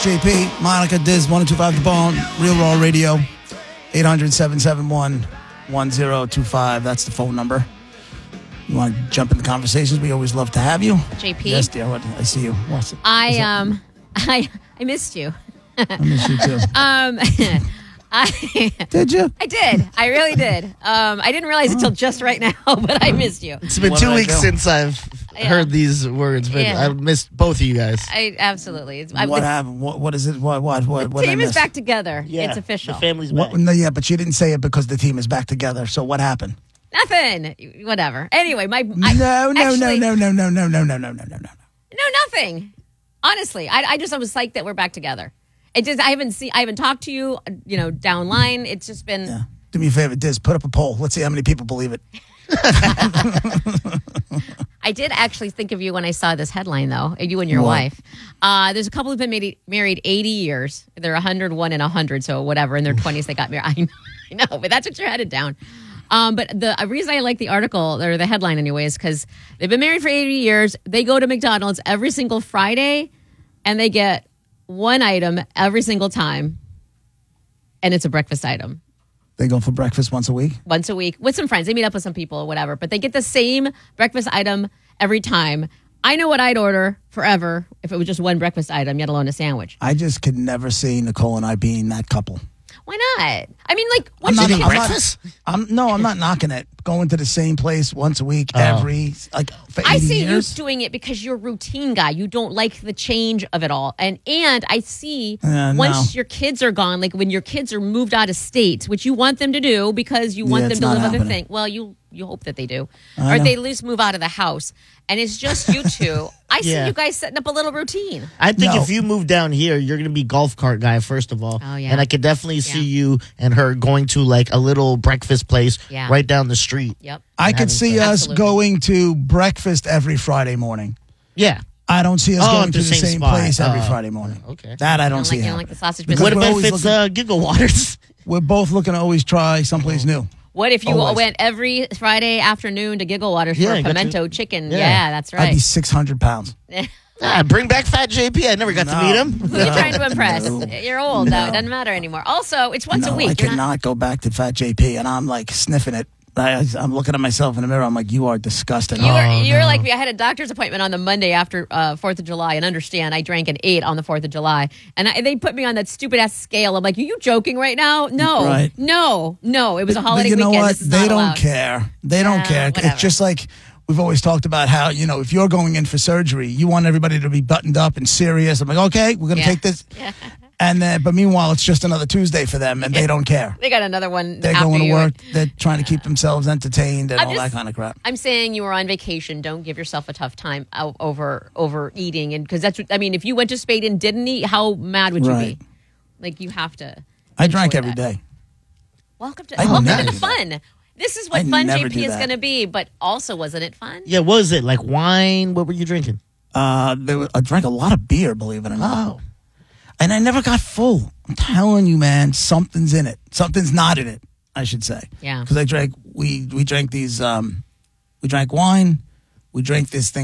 JP, Monica, Diz, 102.5 The Bone, Real Raw Radio, 800-771-1025. That's the phone number. You want to jump in the conversations? We always love to have you. JP? Yes, dear. What? I see you. What's it? I missed you. I miss you too. Did you? I did. I really did. I didn't realize until just right now, but I missed you. It's been 2 weeks since I've heard these words, but I missed both of you guys. Absolutely. What happened? What is it? What the team is back together. Yeah, it's official. The family's back. No, yeah, but you didn't say it because the team is back together. So what happened? Nothing. Whatever. Anyway, No, nothing. Honestly, I was psyched that we're back together. I haven't talked to you, down line. It's just been. Yeah. Do me a favor, Diz. Put up a poll. Let's see how many people believe it. I did actually think of you when I saw this headline, though. You and your wife. There's a couple who've been married 80 years. They're 101 and 100, so whatever. In their 20s, they got married. I know, but that's what you're headed down. But the reason I like the article, or the headline anyway, is because they've been married for 80 years. They go to McDonald's every single Friday, and they get one item every single time, and it's a breakfast item. They go for breakfast once a week? Once a week with some friends. They meet up with some people or whatever, but they get the same breakfast item every time. I know what I'd order forever if it was just one breakfast item, yet alone a sandwich. I just could never see Nicole and I being that couple. Why not? I mean, like, once you eat breakfast? I'm not knocking it. Going to the same place once a week, for 80 I see years. you doing it because you're a routine guy. You don't like the change of it all. And I see once your kids are gone, like when your kids are moved out of state, which you want them to do because you want them to live other things. Well, you hope that they do. Or they at least move out of the house. And it's just you two. I see you guys setting up a little routine. I think if you move down here, you're going to be golf cart guy, first of all. Oh, yeah. And I could definitely see you and her going to like a little breakfast place right down the street. Yep. I could see us going to breakfast every Friday morning. Yeah. I don't see us going to the same place every Friday morning. Okay. That I don't see. You don't like the sausage business. What about if it's Giggle Waters? We're both looking to always try someplace new. What if you went every Friday afternoon to Giggle Waters for pimento chicken? Yeah, that's right. I'd be 600 pounds. Bring back Fat JP. I never got to meet him. Who are you trying to impress? You're old, though. It doesn't matter anymore. Also, it's once a week. I cannot go back to Fat JP, and I'm like sniffing it. I'm looking at myself in the mirror. I'm like, you are disgusting. You're like me. I had a doctor's appointment on the Monday after 4th of July, and understand I drank an 8 on the 4th of July, and they put me on that stupid ass scale. I'm like, are you joking right now? No, right. no. It was a holiday weekend. You know what? They don't care. They don't care. Whatever. It's just like we've always talked about how, if you're going in for surgery, you want everybody to be buttoned up and serious. I'm like, okay, we're going to take this. Yeah. And then, but meanwhile, it's just another Tuesday for them, and they don't care. They got another one. They're going to work. They're trying to keep themselves entertained and all that kind of crap. I'm saying you were on vacation. Don't give yourself a tough time over eating, and because that's. I mean, if you went to Spade and didn't eat, how mad would you be? Like you have to. I drank every day. Welcome to the fun. This is what fun JP is going to be. But also, wasn't it fun? Yeah, was it like wine? What were you drinking? I drank a lot of beer, believe it or not. Oh. And I never got full. I'm telling you, man, something's in it. Something's not in it, I should say. Yeah. Because we drank these, we drank wine. We drank this thing